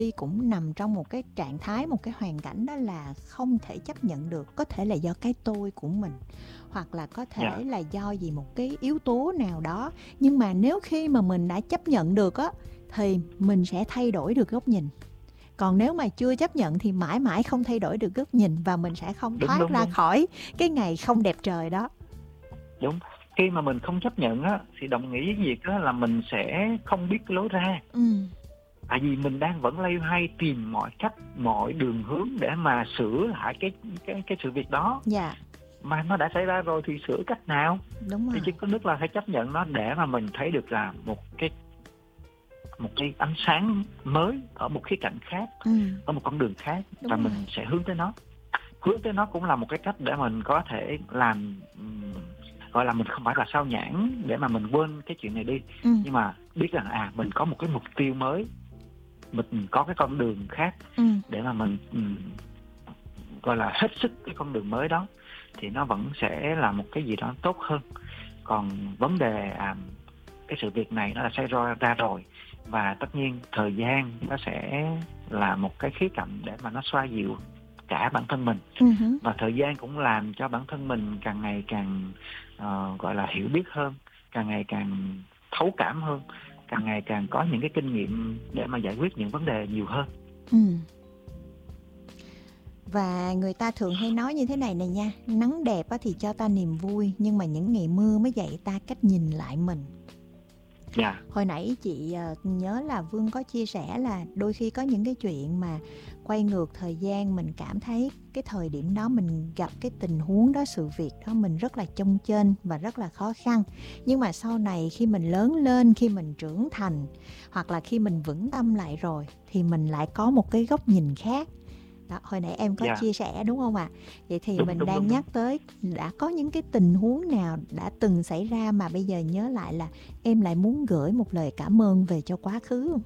cũng nằm trong một cái trạng thái, một cái hoàn cảnh đó là không thể chấp nhận được. Có thể là do cái tôi của mình, hoặc là có Dạ, thể là do gì một cái yếu tố nào đó. Nhưng mà nếu khi mà mình đã chấp nhận được á, thì mình sẽ thay đổi được góc nhìn. Còn nếu mà chưa chấp nhận thì mãi mãi không thay đổi được góc nhìn, và mình sẽ không đúng thoát đúng ra đúng khỏi cái ngày không đẹp trời đó. đúng. Khi mà mình không chấp nhận á, thì đồng nghĩa với việc á là mình sẽ không biết cái lối ra. Ừ, Tại vì mình đang vẫn loay hoay tìm mọi cách, mọi đường hướng để mà sửa lại cái sự việc đó. dạ, Mà nó đã xảy ra rồi thì sửa cách nào? đúng Thì rồi. chỉ có nước là phải chấp nhận nó để mà mình thấy được là một cái ánh sáng mới ở một khía cạnh khác, Ừ, ở một con đường khác, và đúng mình rồi. sẽ hướng tới nó. Hướng tới nó cũng là một cái cách để mình có thể làm, gọi là mình không phải là sao nhãng để mà mình quên cái chuyện này đi, Ừ, nhưng mà biết rằng mình có một cái mục tiêu mới, mình có cái con đường khác ừ, để mà mình gọi là hết sức cái con đường mới đó, thì nó vẫn sẽ là một cái gì đó tốt hơn. Còn vấn đề cái sự việc này nó đã xảy ra rồi, và tất nhiên thời gian nó sẽ là một cái khía cạnh để mà nó xoa dịu cả bản thân mình, ừ, và thời gian cũng làm cho bản thân mình càng ngày càng gọi là hiểu biết hơn, càng ngày càng thấu cảm hơn, càng ngày càng có những cái kinh nghiệm để mà giải quyết những vấn đề nhiều hơn. ừ. Và người ta thường hay nói như thế này này nha: nắng đẹp á thì cho ta niềm vui, nhưng mà những ngày mưa mới dạy ta cách nhìn lại mình. Dạ, Hồi nãy chị nhớ là Vương có chia sẻ là đôi khi có những cái chuyện mà quay ngược thời gian, mình cảm thấy cái thời điểm đó mình gặp cái tình huống đó, sự việc đó mình rất là chông chênh và rất là khó khăn. Nhưng mà sau này khi mình lớn lên, khi mình trưởng thành, hoặc là khi mình vững tâm lại rồi, thì mình lại có một cái góc nhìn khác. Đó, hồi nãy em có dạ, chia sẻ đúng không ạ? Vậy thì đúng mình đúng đang đúng đúng. nhắc tới đã có những cái tình huống nào đã từng xảy ra mà bây giờ nhớ lại là em lại muốn gửi một lời cảm ơn về cho quá khứ không?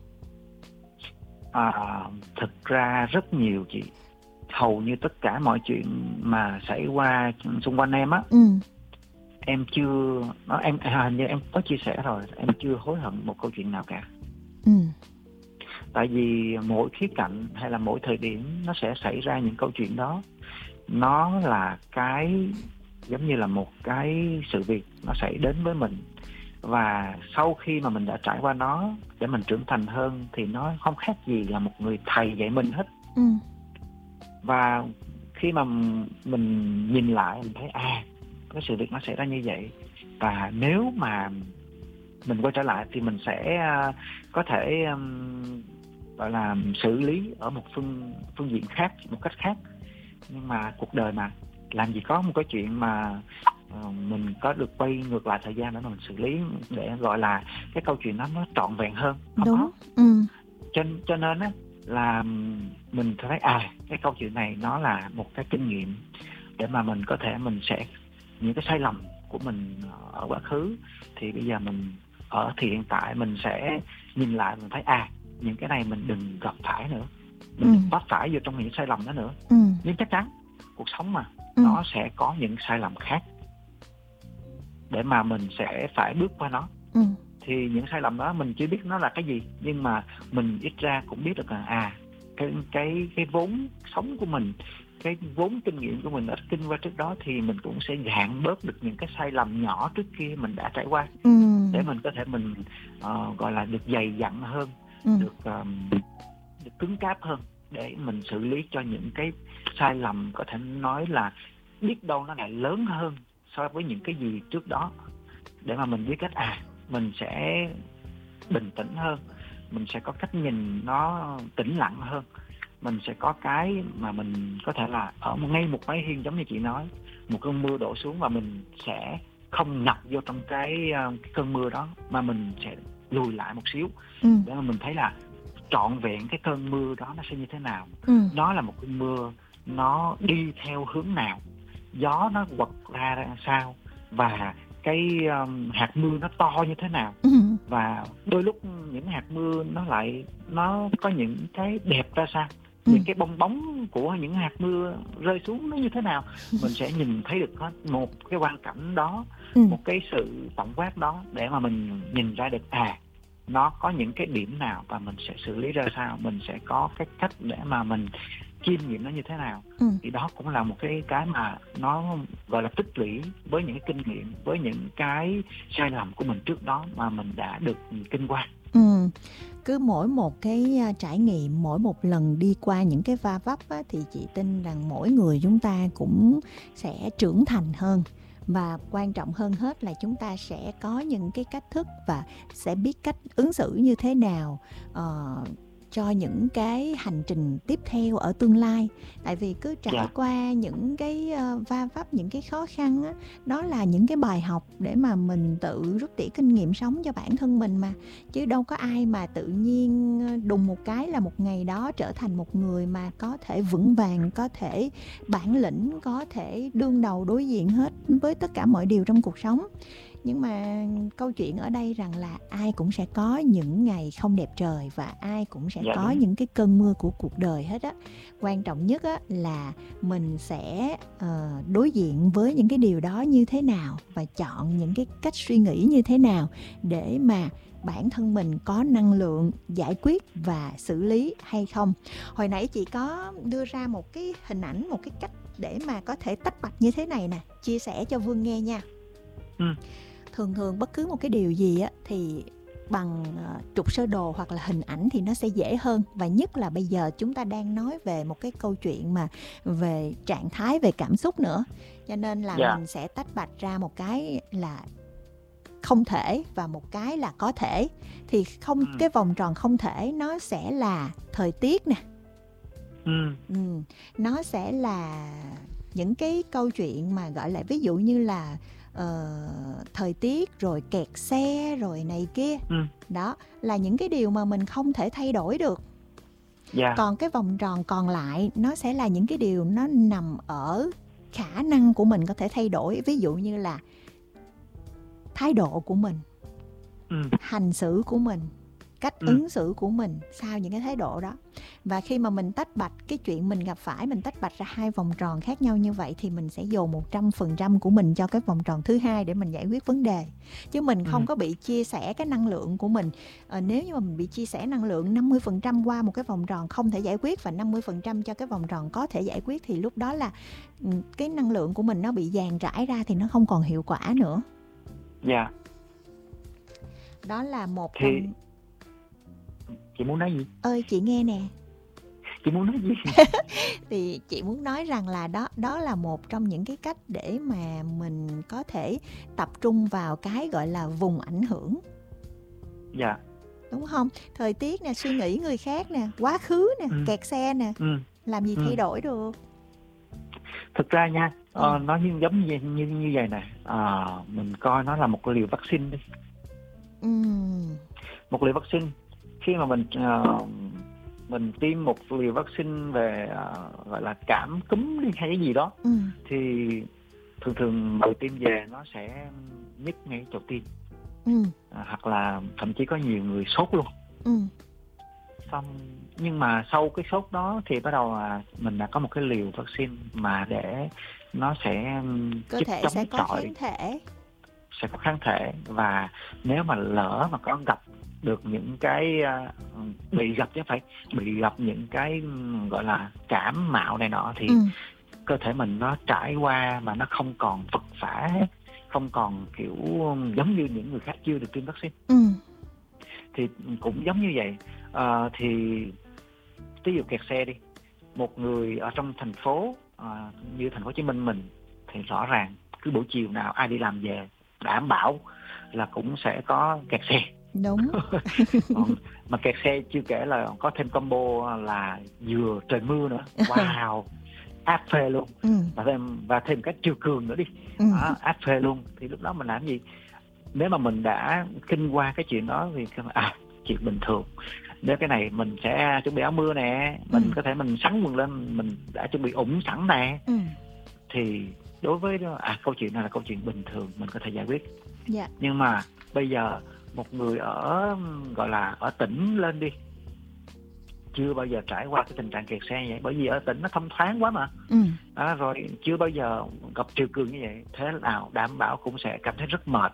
Thực ra rất nhiều chị, hầu như tất cả mọi chuyện mà xảy qua xung quanh em á, Ừ, em chưa em hình như em có chia sẻ rồi, em chưa hối hận một câu chuyện nào cả. ừ, Tại vì mỗi khía cạnh hay là mỗi thời điểm nó sẽ xảy ra những câu chuyện đó, nó là cái giống như là một cái sự việc nó xảy đến với mình, và sau khi mà mình đã trải qua nó để mình trưởng thành hơn, thì nó không khác gì là một người thầy dạy mình hết. ừ, Và khi mà mình nhìn lại, mình thấy cái sự việc nó xảy ra như vậy, và nếu mà mình quay trở lại thì mình sẽ có thể gọi là xử lý ở một phương diện khác, một cách khác. Nhưng mà cuộc đời mà, làm gì có một cái chuyện mà mình có được quay ngược lại thời gian để mà mình xử lý, để gọi là cái câu chuyện đó nó trọn vẹn hơn, không đúng, có. ừ, Cho nên á là mình thấy cái câu chuyện này nó là một cái kinh nghiệm để mà mình có thể, mình sẽ, những cái sai lầm của mình ở quá khứ, thì bây giờ mình thì hiện tại mình sẽ nhìn lại, mình thấy những cái này mình đừng gặp phải nữa, mình đừng bắt phải vô trong những sai lầm đó nữa. ừ, Nhưng chắc chắn cuộc sống mà, ừ, nó sẽ có những sai lầm khác để mà mình sẽ phải bước qua nó. ừ, Thì những sai lầm đó mình chưa biết nó là cái gì, nhưng mà mình ít ra cũng biết được là cái vốn sống của mình, cái vốn kinh nghiệm của mình đã kinh qua trước đó, thì mình cũng sẽ gạn bớt được những cái sai lầm nhỏ trước kia mình đã trải qua, ừ, để mình có thể mình gọi là được dày dặn hơn, ừ, được cứng cáp hơn, để mình xử lý cho những cái sai lầm có thể nói là biết đâu nó lại lớn hơn so với những cái gì trước đó, để mà mình biết cách mình sẽ bình tĩnh hơn, mình sẽ có cách nhìn nó tĩnh lặng hơn, mình sẽ có cái mà mình có thể là ở ngay một mái hiên, giống như chị nói, một cơn mưa đổ xuống và mình sẽ không ngập vô trong cái cơn mưa đó, mà mình sẽ lùi lại một xíu ừ, để mà mình thấy là trọn vẹn cái cơn mưa đó nó sẽ như thế nào, ừ, nó là một cơn mưa, nó đi theo hướng nào, gió nó quật ra sao, và cái hạt mưa nó to như thế nào. ừ, Và đôi lúc những hạt mưa nó có những cái đẹp ra sao, ừ, những cái bong bóng của những hạt mưa rơi xuống nó như thế nào, mình sẽ nhìn thấy được hết một cái quang cảnh đó, ừ, một cái sự tổng quát đó, để mà mình nhìn ra được nó có những cái điểm nào và mình sẽ xử lý ra sao, mình sẽ có cái cách để mà mình chiêm nghiệm nó như thế nào. Thì đó cũng là một cái mà nó gọi là tích lũy với những cái kinh nghiệm, với những cái sai lầm của mình trước đó mà mình đã được kinh qua. Cứ mỗi một cái trải nghiệm, mỗi một lần đi qua những cái va vấp á, thì chị tin rằng mỗi người chúng ta cũng sẽ trưởng thành hơn. Và quan trọng hơn hết là chúng ta sẽ có những cái cách thức và sẽ biết cách ứng xử như thế nào cho những cái hành trình tiếp theo ở tương lai. Tại vì cứ trải qua những cái va vấp, những cái khó khăn á, đó là những cái bài học để mà mình tự rút tỉa kinh nghiệm sống cho bản thân mình mà. Chứ đâu có ai mà tự nhiên đùng một cái là một ngày đó trở thành một người mà có thể vững vàng, có thể bản lĩnh, có thể đương đầu đối diện hết với tất cả mọi điều trong cuộc sống. Nhưng mà câu chuyện ở đây rằng là ai cũng sẽ có những ngày không đẹp trời và ai cũng sẽ có những cái cơn mưa của cuộc đời hết á. Quan trọng nhất á là mình sẽ đối diện với những cái điều đó như thế nào và chọn những cái cách suy nghĩ như thế nào để mà bản thân mình có năng lượng giải quyết và xử lý hay không. Hồi nãy chị có đưa ra một cái hình ảnh, một cái cách để mà có thể tách bạch như thế này nè, chia sẻ cho Vương nghe nha. Thường bất cứ một cái điều gì á thì bằng trục sơ đồ hoặc là hình ảnh thì nó sẽ dễ hơn. Và nhất là bây giờ chúng ta đang nói về một cái câu chuyện mà về trạng thái, về cảm xúc nữa. Cho nên là mình sẽ tách bạch ra một cái là không thể và một cái là có thể. Thì cái vòng tròn không thể nó sẽ là thời tiết nè. Nó sẽ là những cái câu chuyện mà gọi là ví dụ như là thời tiết rồi kẹt xe rồi này kia. Đó là những cái điều mà mình không thể thay đổi được. Còn cái vòng tròn còn lại nó sẽ là những cái điều nó nằm ở khả năng của mình có thể thay đổi. Ví dụ như là thái độ của mình, hành xử của mình, cách ứng xử của mình sau những cái thái độ đó. Và khi mà mình tách bạch cái chuyện mình gặp phải, mình tách bạch ra hai vòng tròn khác nhau như vậy thì mình sẽ dồn 100% của mình cho cái vòng tròn thứ hai để mình giải quyết vấn đề. Chứ mình không có bị chia sẻ cái năng lượng của mình. Nếu như mà mình bị chia sẻ năng lượng 50% qua một cái vòng tròn không thể giải quyết và 50% cho cái vòng tròn có thể giải quyết thì lúc đó là cái năng lượng của mình nó bị dàn trải ra thì nó không còn hiệu quả nữa. Đó là một thì... Chị muốn nói gì? Ơi chị nghe nè. Chị muốn nói gì? Thì chị muốn nói rằng là đó là một trong những cái cách để mà mình có thể tập trung vào cái gọi là vùng ảnh hưởng. Đúng không? Thời tiết nè, suy nghĩ người khác nè, quá khứ nè, kẹt xe nè, làm gì thay đổi được. Thực ra nha, nó giống như vậy nè. Mình coi nó là một cái liều vaccine đi. Một liều vaccine. Khi mà mình tiêm một liều vaccine về gọi là cảm cúm đi hay cái gì đó, thì thường người tiêm về nó sẽ nhức ngay chỗ tim, hoặc là thậm chí có nhiều người sốt luôn. Xong nhưng mà sau cái sốt đó thì bắt đầu là mình đã có một cái liều vaccine mà để nó sẽ cơ thể chống sẽ có chọi, kháng thể, sẽ có kháng thể. Và nếu mà lỡ mà có gặp được những cái bị gặp những cái gọi là cảm mạo này nọ thì cơ thể mình nó trải qua mà nó không còn vật vã, không còn kiểu giống như những người khác chưa được tiêm vaccine. Thì cũng giống như vậy. Thì ví dụ kẹt xe đi, một người ở trong thành phố như thành phố Hồ Chí Minh mình thì rõ ràng cứ buổi chiều nào ai đi làm về đảm bảo là cũng sẽ có kẹt xe. Đúng. Mà kẹt xe chưa kể là có thêm combo là vừa trời mưa nữa. Wow, áp phê luôn. Và thêm cái triều cường nữa đi. Áp phê luôn. Thì lúc đó mình làm gì? Nếu mà mình đã kinh qua cái chuyện đó thì chuyện bình thường. Nếu cái này mình sẽ chuẩn bị áo mưa nè, mình có thể mình sắn quần lên, mình đã chuẩn bị ủng sẵn nè. Thì đối với câu chuyện này là câu chuyện bình thường, mình có thể giải quyết. Nhưng mà bây giờ một người ở gọi là ở tỉnh lên đi, chưa bao giờ trải qua cái tình trạng kẹt xe như vậy, bởi vì ở tỉnh nó thông thoáng quá mà. Rồi chưa bao giờ gặp triều cường như vậy, thế nào đảm bảo cũng sẽ cảm thấy rất mệt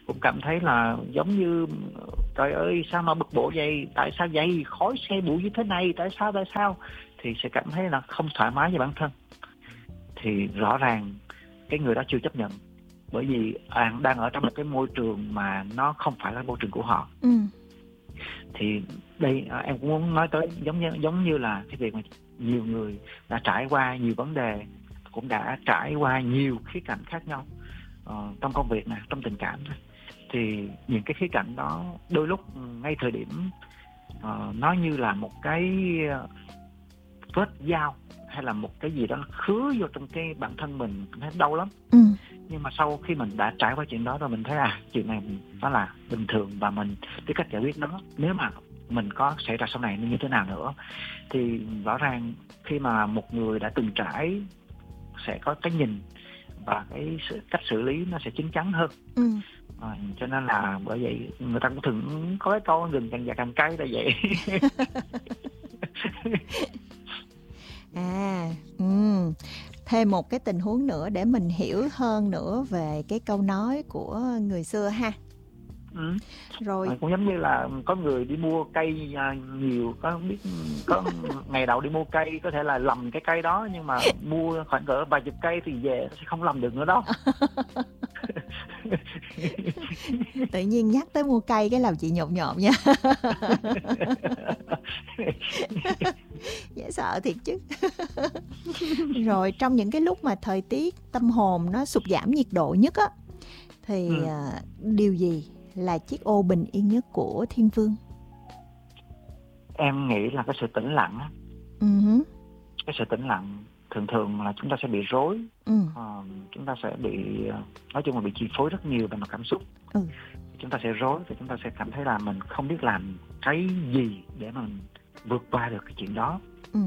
cũng cảm thấy là giống như trời ơi sao mà bực bội vậy, tại sao vậy, khói xe bụi như thế này, tại sao, thì sẽ cảm thấy là không thoải mái với bản thân. Thì rõ ràng cái người đó chưa chấp nhận, bởi vì đang ở trong một cái môi trường mà nó không phải là môi trường của họ. Thì đây em cũng muốn nói tới giống như là cái việc mà nhiều người đã trải qua nhiều vấn đề, cũng đã trải qua nhiều khía cạnh khác nhau trong công việc này, trong tình cảm này. Thì những cái khía cạnh đó đôi lúc ngay thời điểm nó như là một cái vết dao hay là một cái gì đó nó khứa vô trong cái bản thân mình, thấy đau lắm. Nhưng mà sau khi mình đã trải qua chuyện đó rồi, mình thấy chuyện này nó là bình thường và mình biết cách giải quyết nó. Nếu mà mình có xảy ra sau này như thế nào nữa, thì rõ ràng khi mà một người đã từng trải sẽ có cái nhìn và cái cách xử lý nó sẽ chín chắn hơn. Cho nên là bởi vậy người ta cũng thường có cái câu gừng càng già càng cay là vậy. Thêm một cái tình huống nữa để mình hiểu hơn nữa về cái câu nói của người xưa ha. Rồi cũng giống như là có người đi mua cây nhiều, có ngày đầu đi mua cây có thể là lầm cái cây đó, nhưng mà mua khoảng cỡ vài chục cây thì về sẽ không lầm được nữa đâu. Tự nhiên nhắc tới mua cây cái làm chị nhộn nha. Dễ sợ thiệt chứ. Rồi trong những cái lúc mà thời tiết tâm hồn nó sụt giảm nhiệt độ nhất á, thì điều gì là chiếc ô bình yên nhất của Thiên Vương? Em nghĩ là cái sự tĩnh lặng á. Cái sự tĩnh lặng thường là chúng ta sẽ bị rối, chúng ta sẽ bị, nói chung là bị chi phối rất nhiều về mặt cảm xúc. Chúng ta sẽ rối và chúng ta sẽ cảm thấy là mình không biết làm cái gì để mà mình vượt qua được cái chuyện đó.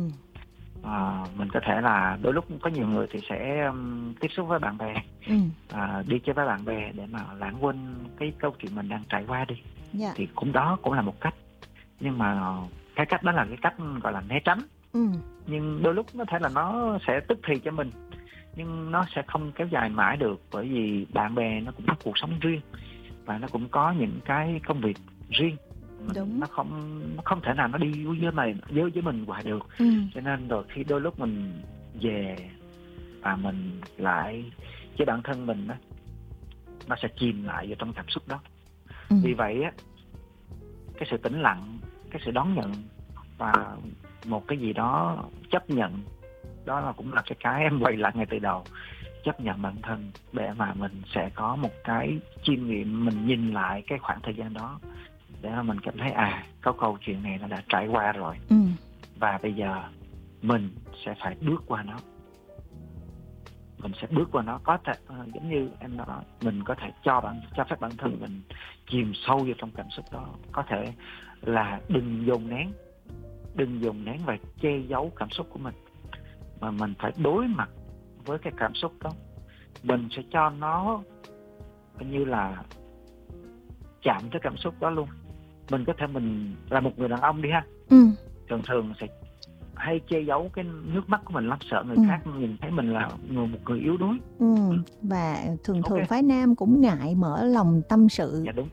Mình có thể là đôi lúc có nhiều người thì sẽ tiếp xúc với bạn bè, đi chơi với bạn bè để mà lãng quên cái câu chuyện mình đang trải qua đi. Thì đó cũng là một cách, nhưng mà cái cách đó là cái cách gọi là né tránh. Nhưng đôi lúc có thể là nó sẽ tức thì cho mình, nhưng nó sẽ không kéo dài mãi được, bởi vì bạn bè nó cũng có cuộc sống riêng và nó cũng có những cái công việc riêng. Nó không thể nào nó đi với mình hoài được. Cho nên rồi khi đôi lúc mình về và mình lại với bản thân mình đó, nó sẽ chìm lại vào trong cảm xúc đó. Vì vậy á, cái sự tĩnh lặng, cái sự đón nhận và một cái gì đó chấp nhận, đó là cũng là cái em quay lại ngay từ đầu, chấp nhận bản thân để mà mình sẽ có một cái chiêm nghiệm, mình nhìn lại cái khoảng thời gian đó để mà mình cảm thấy có câu chuyện này nó đã trải qua rồi, và bây giờ mình sẽ phải bước qua nó. Mình sẽ bước qua nó, có thể giống như em nói, mình có thể cho phép bản thân mình chìm sâu vào trong cảm xúc đó. Có thể là đừng dồn nén và che giấu cảm xúc của mình, mà mình phải đối mặt với cái cảm xúc đó. Mình sẽ cho nó như là chạm tới cảm xúc đó luôn. Mình có thể, mình là một người đàn ông đi ha, thường sẽ hay che giấu cái nước mắt của mình lắm, sợ người khác nhìn thấy mình là một người yếu đuối. Và thường phái nam cũng ngại mở lòng tâm sự. Dạ đúng.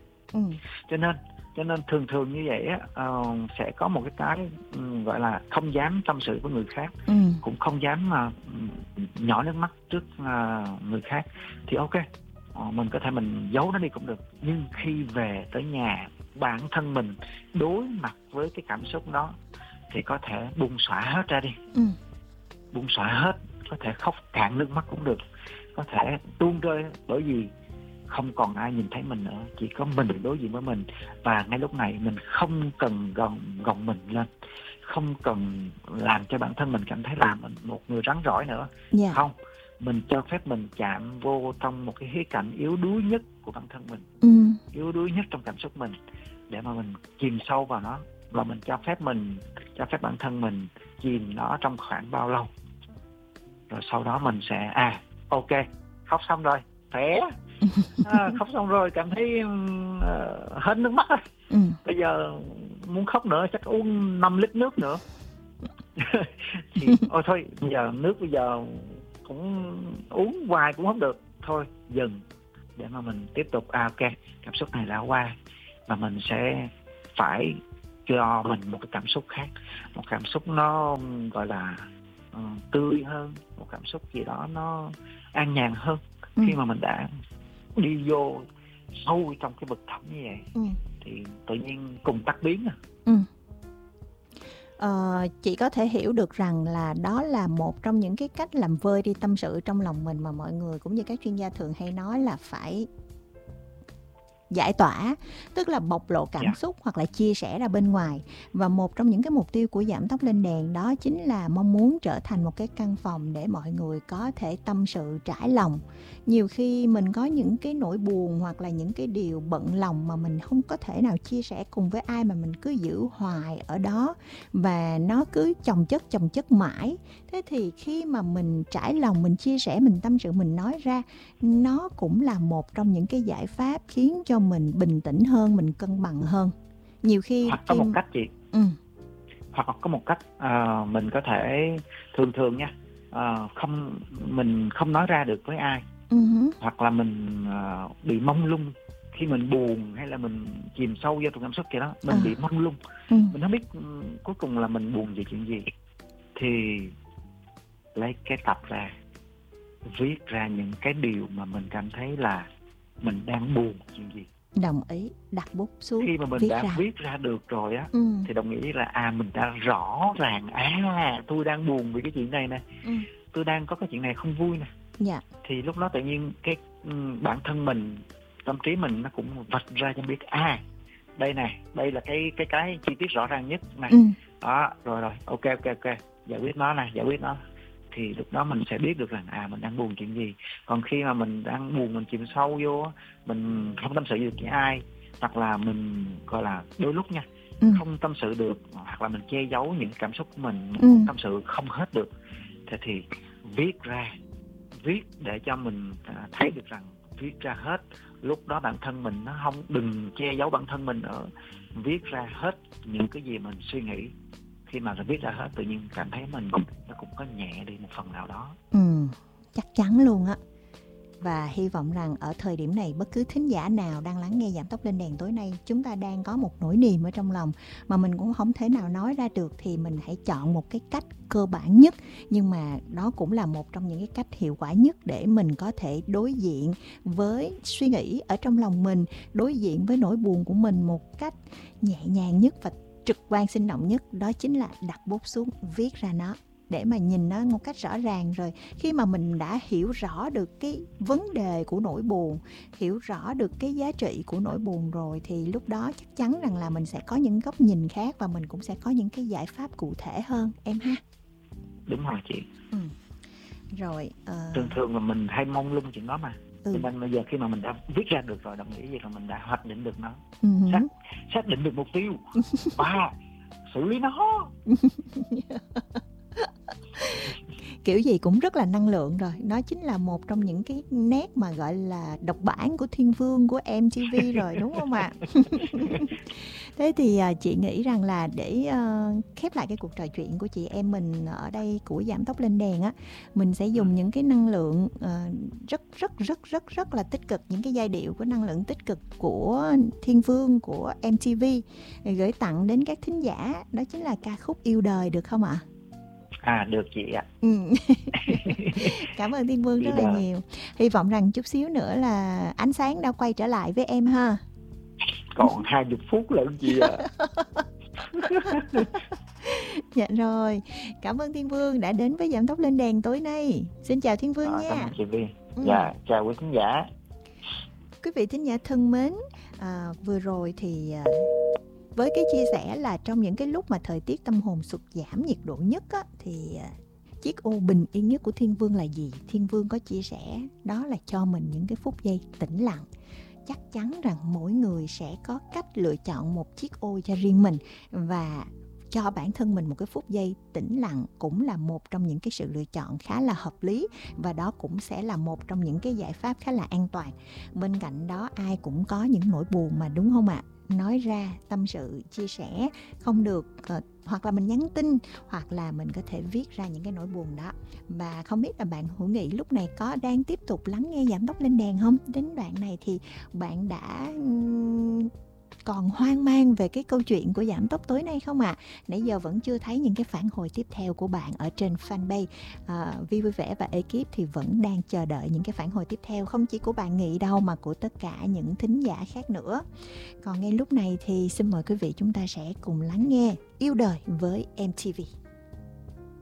Cho nên thường như vậy á, sẽ có một cái gọi là không dám tâm sự với người khác, cũng không dám nhỏ nước mắt trước người khác. Thì mình có thể mình giấu nó đi cũng được, nhưng khi về tới nhà, bản thân mình đối mặt với cái cảm xúc đó thì có thể bung xõa hết ra đi. Bung xõa hết, có thể khóc cạn nước mắt cũng được, có thể tuôn rơi, bởi vì không còn ai nhìn thấy mình nữa, chỉ có mình đối diện với mình. Và ngay lúc này mình không cần gồng mình lên, không cần làm cho bản thân mình cảm thấy là mình một người rắn rỏi nữa. Không, mình cho phép mình chạm vô trong một cái khía cạnh yếu đuối nhất của bản thân mình, yếu đuối nhất trong cảm xúc mình, để mà mình chìm sâu vào nó. Và mình cho phép bản thân mình chìm nó trong khoảng bao lâu, rồi sau đó mình sẽ ok, khóc xong rồi, khỏe. Khóc xong rồi cảm thấy hết nước mắt rồi. Bây giờ muốn khóc nữa chắc uống 5 lít nước nữa. Thì thôi bây giờ cũng uống hoài cũng không được, thôi dừng, để mà mình tiếp tục ok, cảm xúc này đã qua và mình sẽ phải cho mình một cái cảm xúc khác, một cảm xúc nó gọi là tươi hơn, một cảm xúc gì đó nó an nhàn hơn. Khi mà mình đã đi vô sâu trong cái vực thẳm như vậy thì tự nhiên cùng tắt biến chị có thể hiểu được rằng là đó là một trong những cái cách làm vơi đi tâm sự trong lòng mình mà mọi người cũng như các chuyên gia thường hay nói là phải giải tỏa, tức là bộc lộ cảm xúc hoặc là chia sẻ ra bên ngoài. Và một trong những cái mục tiêu của Giảm Tóc Lên Đèn đó chính là mong muốn trở thành một cái căn phòng để mọi người có thể tâm sự trải lòng. Nhiều khi mình có những cái nỗi buồn hoặc là những cái điều bận lòng mà mình không có thể nào chia sẻ cùng với ai, mà mình cứ giữ hoài ở đó và nó cứ chồng chất mãi. Thế thì khi mà mình trải lòng, mình chia sẻ, mình tâm sự, mình nói ra, nó cũng là một trong những cái giải pháp khiến cho mình bình tĩnh hơn, mình cân bằng hơn. Nhiều khi hoặc có một cách chị hoặc có một cách mình có thể thường nha, mình không nói ra được với ai, hoặc là mình bị mông lung khi mình buồn hay là mình chìm sâu vô trong cảm xúc kia đó, mình bị mông lung, mình không biết cuối cùng là mình buồn về chuyện gì, thì lấy cái tập ra, viết ra những cái điều mà mình cảm thấy là mình đang buồn chuyện gì. Đồng ý, đặt bút xuống. Khi mà mình đã viết ra được rồi á, thì đồng nghĩa là mình đã rõ ràng tôi đang buồn vì cái chuyện này nè, tôi đang có cái chuyện này không vui nè. Thì lúc đó tự nhiên cái bản thân mình, tâm trí mình nó cũng vạch ra cho biết đây này, đây là cái chi tiết rõ ràng nhất này. Đó, rồi ok, giải quyết nó. Thì lúc đó mình sẽ biết được rằng mình đang buồn chuyện gì. Còn khi mà mình đang buồn, mình chìm sâu vô, mình không tâm sự được với ai, hoặc là mình gọi là đôi lúc nha, không tâm sự được, hoặc là mình che giấu những cảm xúc của mình tâm sự không hết được, thì viết để cho mình thấy được rằng viết ra hết. Lúc đó bản thân mình nó không, đừng che giấu bản thân mình nữa, viết ra hết những cái gì mình suy nghĩ. Khi mà viết ra hết, tự nhiên cảm thấy mình nó cũng có nhẹ đi một phần nào đó. Chắc chắn luôn á. Và hy vọng rằng ở thời điểm này, bất cứ thính giả nào đang lắng nghe Giảm Tóc Lên Đèn tối nay, chúng ta đang có một nỗi niềm ở trong lòng mà mình cũng không thể nào nói ra được, thì mình hãy chọn một cái cách cơ bản nhất, nhưng mà đó cũng là một trong những cái cách hiệu quả nhất để mình có thể đối diện với suy nghĩ ở trong lòng mình, đối diện với nỗi buồn của mình một cách nhẹ nhàng nhất và trực quan sinh động nhất. Đó chính là đặt bút xuống, viết ra nó để mà nhìn nó một cách rõ ràng. Rồi khi mà mình đã hiểu rõ được cái vấn đề của nỗi buồn, hiểu rõ được cái giá trị của nỗi buồn rồi, thì lúc đó chắc chắn rằng là mình sẽ có những góc nhìn khác và mình cũng sẽ có những cái giải pháp cụ thể hơn em ha. Đúng rồi chị. Rồi thường là mình hay mông lung chuyện đó mà. Cho nên bây giờ khi mà mình đã viết ra được rồi, đồng nghĩa gì là mình đã hoạch định được nó, xác định được mục tiêu và xử lý nó. Kiểu gì cũng rất là năng lượng rồi. Nó chính là một trong những cái nét mà gọi là độc bản của Thiên Vương của MTV rồi, đúng không ạ? Thế thì chị nghĩ rằng là để khép lại cái cuộc trò chuyện của chị em mình ở đây của Giảm Tóc Lên Đèn á, mình sẽ dùng những cái năng lượng rất là tích cực, những cái giai điệu của năng lượng tích cực của Thiên Vương của MTV gửi tặng đến các thính giả. Đó chính là ca khúc Yêu Đời, được không ạ? Được chị ạ. Cảm ơn Thiên Vương rất là nhiều. Hy vọng rằng chút xíu nữa là ánh sáng đã quay trở lại với em ha. Còn 20 phút lận chị ạ. Dạ rồi. Cảm ơn Thiên Vương đã đến với Giảm Tóc Lên Đèn tối nay. Xin chào Thiên Vương nha. Cảm ơn chị Vi. Dạ, chào quý khán giả. Quý vị thính giả thân mến, vừa rồi thì với cái chia sẻ là trong những cái lúc mà thời tiết tâm hồn sụt giảm nhiệt độ nhất á, thì chiếc ô bình yên nhất của Thiên Vương là gì? Thiên Vương có chia sẻ đó là cho mình những cái phút giây tĩnh lặng. Chắc chắn rằng mỗi người sẽ có cách lựa chọn một chiếc ô cho riêng mình, và cho bản thân mình một cái phút giây tĩnh lặng cũng là một trong những cái sự lựa chọn khá là hợp lý, và đó cũng sẽ là một trong những cái giải pháp khá là an toàn. Bên cạnh đó ai cũng có những nỗi buồn mà, đúng không ạ? nói ra tâm sự, chia sẻ, không được hoặc là mình nhắn tin, hoặc là mình có thể viết ra những cái nỗi buồn đó. Và không biết là bạn Hữu Nghị lúc này có đang tiếp tục lắng nghe Giảm Tốc Lên Đèn không? Đến đoạn này thì bạn đã còn hoang mang về cái câu chuyện của Giảm Tốc tối nay không ạ? Nãy giờ vẫn chưa thấy những cái phản hồi tiếp theo của bạn ở trên fanpage. Vi Vui Vẻ và ekip thì vẫn đang chờ đợi những cái phản hồi tiếp theo, không chỉ của bạn Nghị đâu mà của tất cả những thính giả khác nữa. Còn ngay lúc này thì xin mời quý vị chúng ta sẽ cùng lắng nghe Yêu Đời với MTV.